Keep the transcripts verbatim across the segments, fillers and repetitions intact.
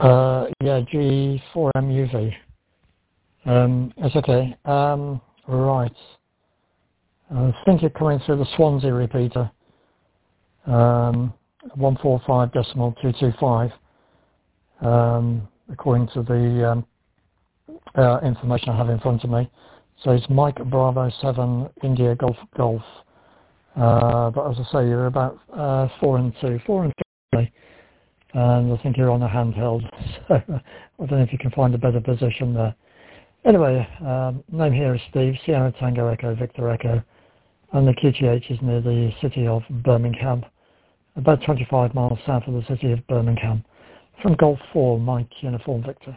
Uh, yeah, G four M U V. Um, it's okay. Um, right. I think you're coming through the Swansea repeater. Um, one four five decimal two two five. Um, according to the um, uh, information I have in front of me. So it's Mike Bravo seven India Golf Golf. Uh, but as I say, you're about uh, four and two, four and two. And I think you're on a handheld, so I don't know if you can find a better position there. Anyway, um, name here is Steve, Sierra Tango Echo, Victor Echo, and the Q T H is near the city of Birmingham, about twenty-five miles south of the city of Birmingham. From Golf four, Mike, Uniform Victor.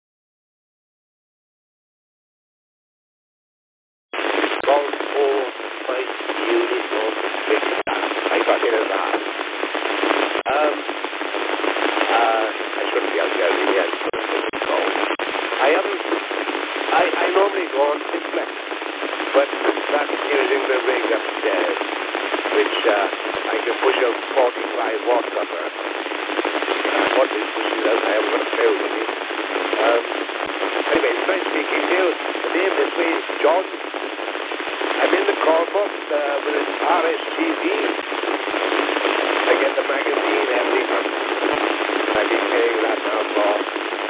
Golf four, Mike, Uniform Victor. I got it as that. Um, uh, I shouldn't be out there really, I shouldn't go. I haven't, I, I normally go on Simplex, but that's using the rig upstairs, which uh, I can push a forty-five watt cover. Uh, what this pushes out, I haven't got a clue with it. Um, anyway, it's nice speaking to you. The name this way is John. I'm in the call box uh, with an R S T V. I get the magazine every month. I've been paying that now for